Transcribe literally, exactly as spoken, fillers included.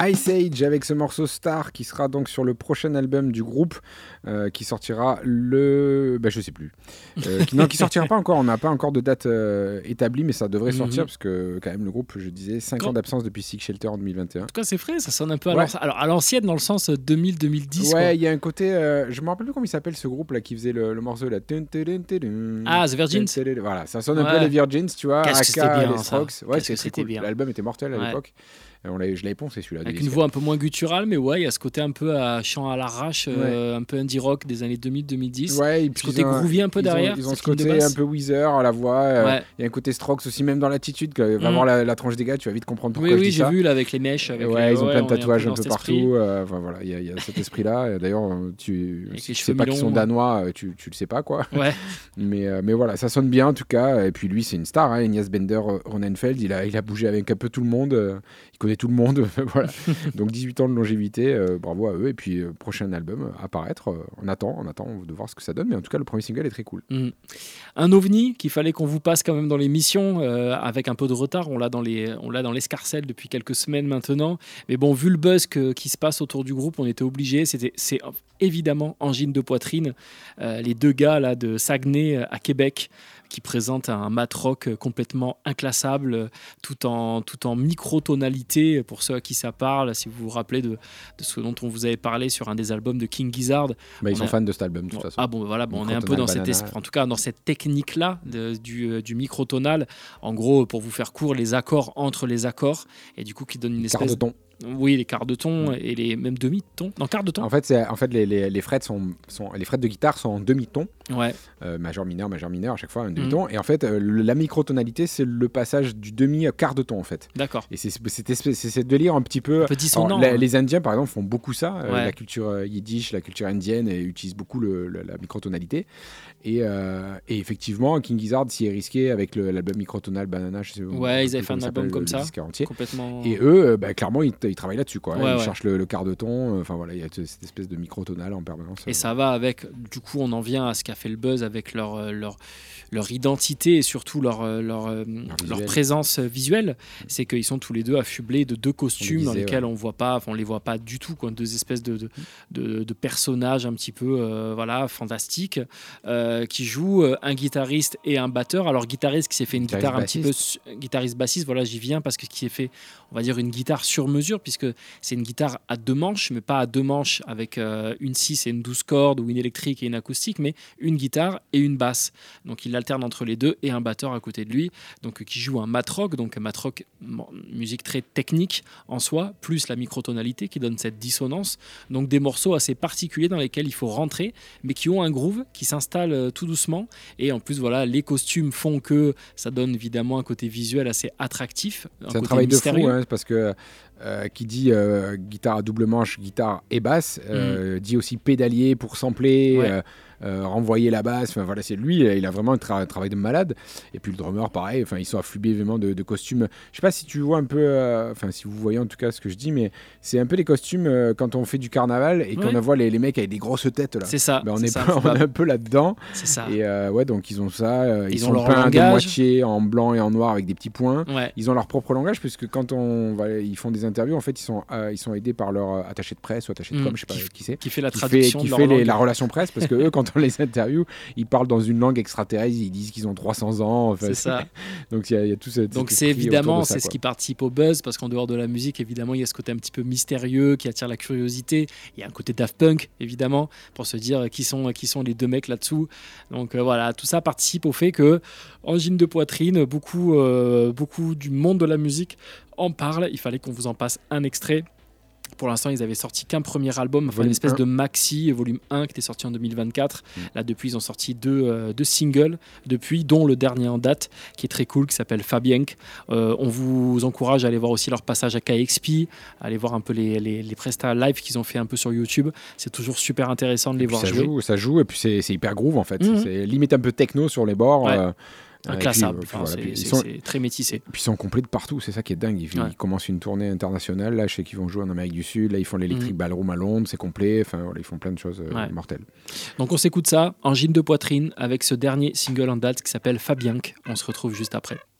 Ice Age avec ce morceau Star qui sera donc sur le prochain album du groupe euh, qui sortira le... Ben, je sais plus. Euh, qui, non, qui sortira pas encore. On n'a pas encore de date euh, établie, mais ça devrait sortir mm-hmm. parce que quand même le groupe, je disais, cinq ans d'absence depuis Sick Shelter en deux mille vingt et un. En tout cas, c'est frais. Ça sonne un peu à, ouais. Alors, à l'ancienne dans le sens deux mille deux mille dix. Ouais, il y a un côté... Euh, je me rappelle plus comment il s'appelle ce groupe là qui faisait le, le morceau là. Ah, The Virgins. Voilà, ça sonne un ouais. peu les Virgins, tu vois. Qu'est-ce que c'était bien, les Strokes. Ouais, c'est c'était cool. bien. L'album était mortel à ouais. l'époque. On je l'avais poncé celui-là. Avec une voix un peu moins gutturale, mais ouais, il y a ce côté un peu à chant à l'arrache, ouais. euh, un peu indie rock des années deux mille deux mille dix. Ouais, et puis ce côté un, groovy un peu ils derrière. Ont, ils ont ce côté un peu Weezer à la voix. Il euh, ouais. y a un côté Strokes aussi, même dans l'attitude. Que, va mm. voir la, la tranche des gars, tu vas vite comprendre pourquoi oui, je oui, dis j'ai ça. vu là avec les mèches. Avec ouais, les... ils ont ouais, plein de tatouages un peu, un peu partout. Euh, enfin, voilà, il y, y a cet esprit-là. D'ailleurs, tu ne sais pas qu'ils sont danois, tu, tu le sais pas, quoi. Ouais. mais, euh, mais voilà, ça sonne bien en tout cas. Et puis lui, c'est une star. Hein, Ignace Bender Ronenfeld, il a, il a bougé avec un peu tout le monde. Euh, il connaît tout le monde. Voilà. Donc dix-huit ans de longévité, euh, bravo à eux. Et puis euh, prochain album à apparaître. Euh, on attend, on attend de voir ce que ça donne. Mais en tout cas, le premier single est très cool. Mmh. Un ovni qu'il fallait qu'on vous passe quand même dans l'émission, euh, avec un peu de retard. On l'a dans les, on l'a dans l'escarcelle depuis quelques semaines maintenant. Mais bon, vu le buzz que, qui se passe autour du groupe, on était obligé. C'était, c'est évidemment Angine de Poitrine, euh, les deux gars là de Saguenay à Québec, qui présente un mat rock complètement inclassable, tout en, tout en micro-tonalité, pour ceux à qui ça parle, si vous vous rappelez de, de ce dont on vous avait parlé sur un des albums de King Gizzard. Bah, ils sont a... fans de cet album, de toute façon. Ah bon, voilà, bon, on est un peu dans cette, es... en tout cas, dans cette technique-là de, du, du micro-tonal. En gros, pour vous faire court, les accords entre les accords, et du coup, qui donne une espèce... Quart de ton. Oui, les quarts de ton et les même demi-tons. Non, quart de ton. En fait, c'est, en fait les, les, les, frettes sont, sont, les frettes de guitare sont en demi-ton. Ouais. Euh, majeur, mineur, majeur, mineur, à chaque fois un demi-ton. Mmh. Et en fait, euh, la microtonalité, c'est le passage du demi à quart de ton, en fait. D'accord. Et c'est, c'est, c'est, c'est ce délire un petit peu... Un peu dissonant. Alors, hein. les, les Indiens, par exemple, font beaucoup ça. Euh, ouais. La culture euh, yiddish, la culture indienne, et utilisent beaucoup le, le, la microtonalité. Et, euh, et effectivement, King Gizzard s'y est risqué avec le, l'album microtonal Banana. Je sais, ouais, ils avaient fait un album comme ça. Complètement... Et eux, euh, bah, clairement, ils, ils travaillent là-dessus, quoi. Ouais, ils ouais. cherchent le, le quart de ton. Enfin, voilà, il y a cette espèce de microtonal en permanence. Et euh... ça va avec... Du coup, on en vient à ce qui a fait le buzz avec leur... leur... leur identité et surtout leur, leur, leur, leur présence visuelle, c'est qu'ils sont tous les deux affublés de deux costumes disait, dans lesquels ouais. on voit pas, on les voit pas du tout, quoi, deux espèces de, de, de, de personnages un petit peu euh, voilà, fantastiques, euh, qui jouent un guitariste et un batteur. Alors guitariste qui s'est fait une guitariste guitare bassiste. un petit peu guitariste bassiste, voilà, j'y viens parce que qui est fait, on va dire, une guitare sur mesure, puisque c'est une guitare à deux manches, mais pas à deux manches avec euh, une six et une douze cordes ou une électrique et une acoustique, mais une guitare et une basse. Donc il alterne entre les deux et un batteur à côté de lui, donc qui joue un mat rock, donc un mat rock, musique très technique en soi, plus la microtonalité qui donne cette dissonance. Donc des morceaux assez particuliers dans lesquels il faut rentrer, mais qui ont un groove qui s'installe tout doucement. Et en plus, voilà, les costumes font que ça donne évidemment un côté visuel assez attractif. Un C'est un côté travail mystérieux. de fou, hein, parce que euh, qui dit euh, guitare à double manche, guitare et basse, euh, mmh. dit aussi pédalier pour sampler. Ouais. Euh, Euh, renvoyer la basse, enfin voilà, c'est lui, il a vraiment un, tra- un travail de malade. Et puis le drummer, pareil, enfin ils sont afflués vraiment de, de costumes. Je sais pas si tu vois un peu, enfin euh, si vous voyez en tout cas ce que je dis, mais c'est un peu les costumes euh, quand on fait du carnaval et qu'on ouais. voit les, les mecs avec des grosses têtes là. C'est ça. Ben, on c'est est, ça, pas, on est un peu là-dedans. C'est ça. Et euh, ouais, donc ils ont ça. Euh, ils, ils sont ont peints leur de moitié en blanc et en noir avec des petits points. Ouais. Ils ont leur propre langage puisque quand on va, ils font des interviews, en fait ils sont, euh, ils sont aidés par leur attaché de presse ou attaché de com, mmh. je sais pas qui, qui c'est, qui fait la qui traduction, fait, qui de fait leur les, la relation presse parce que eux, quand on les interviewe, ils parlent dans une langue extraterrestre, ils disent qu'ils ont trois cents ans. Enfin, c'est ça. Donc il y, y a tout ce. Donc c'est évidemment ça, c'est quoi. Ce qui participe au buzz, parce qu'en dehors de la musique, évidemment, il y a ce côté un petit peu mystérieux qui attire la curiosité. Il y a un côté Daft Punk, évidemment, pour se dire qui sont qui sont les deux mecs là-dessous. Donc euh, voilà, tout ça participe au fait que Angine de Poitrine, beaucoup euh, beaucoup du monde de la musique en parle. Il fallait qu'on vous en passe un extrait. Pour l'instant, ils avaient sorti qu'un premier album, enfin une espèce un. de maxi, volume un, qui était sorti en deux mille vingt-quatre. Mmh. Là, depuis, ils ont sorti deux, euh, deux singles, depuis, dont le dernier en date, qui est très cool, qui s'appelle Fabienk. Euh, on vous encourage à aller voir aussi leur passage à K X P, à aller voir un peu les, les, les prestats live qu'ils ont fait un peu sur YouTube. C'est toujours super intéressant de les voir ça jouer. Joue, ça joue, et puis c'est, c'est hyper groove, en fait. Mmh. C'est limite un peu techno sur les bords. Ouais. Euh, Inclassable, puis, enfin, voilà, c'est, c'est, sont, c'est très métissé. Puis ils sont complets de partout, c'est ça qui est dingue. Ils, ouais. ils commencent une tournée internationale, là je sais qu'ils vont jouer en Amérique du Sud, là ils font l'Electric mmh. Ballroom à Londres, c'est complet, enfin voilà, ils font plein de choses euh, ouais. mortelles. Donc on s'écoute ça, Angine de Poitrine, avec ce dernier single en date qui s'appelle Fabienk. On se retrouve juste après.